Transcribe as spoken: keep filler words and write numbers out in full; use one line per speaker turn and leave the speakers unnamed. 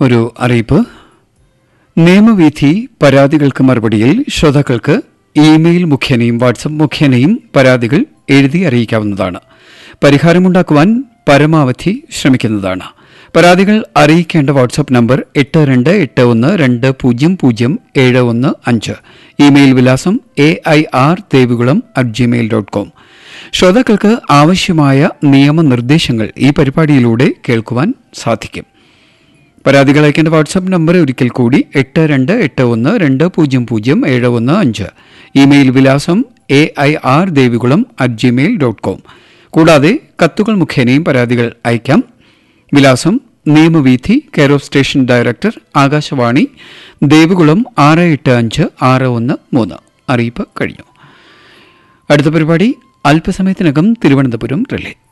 ഒരു അറിയിപ്പ്. നിയമവിധി പരാതികൾക്ക് മറുപടിയിൽ ശ്രോതാക്കൾക്ക് ഇമെയിൽ മുഖേനയും വാട്സപ്പ് മുഖേനയും പരാതികൾ എഴുതി അറിയിക്കാവുന്നതാണ്. പരിഹാരമുണ്ടാക്കുവാൻ പരമാവധി ശ്രമിക്കുന്നതാണ്. പരാതികൾ അറിയിക്കേണ്ട വാട്സപ്പ് നമ്പർ എട്ട് രണ്ട് എട്ട് ഒന്ന് രണ്ട് പൂജ്യം പൂജ്യം ഏഴ് ഒന്ന് അഞ്ച്. ഇമെയിൽ വിലാസം A I R Devikulam at Gmail dot com. ശ്രോതാക്കൾക്ക് ആവശ്യമായ നിയമനിർദ്ദേശങ്ങൾ ഈ പരിപാടിയിലൂടെ കേൾക്കുവാൻ സാധിക്കും. പരാതികൾ അയക്കേണ്ട വാട്സാപ്പ് നമ്പർ ഒരിക്കൽ കൂടി എട്ട് രണ്ട് എട്ട് ഒന്ന് രണ്ട് പൂജ്യം പൂജ്യം ഏഴ് ഒന്ന് അഞ്ച്. ഇമെയിൽ വിലാസം A I R Devikulam at Gmail dot com. കൂടാതെ കത്തുകൾ മുഖേനയും പരാതികൾ അയക്കാം. വിലാസം നിയമവീഥി, care of station director, Akashvani, Devikulam ആറ് എട്ട് അഞ്ച് ആറ് ഒന്ന് മൂന്ന്. അറിയിപ്പ് കഴിഞ്ഞു. അടുത്ത പരിപാടി അല്പസമയത്തിനകം തിരുവനന്തപുരം റിലേ.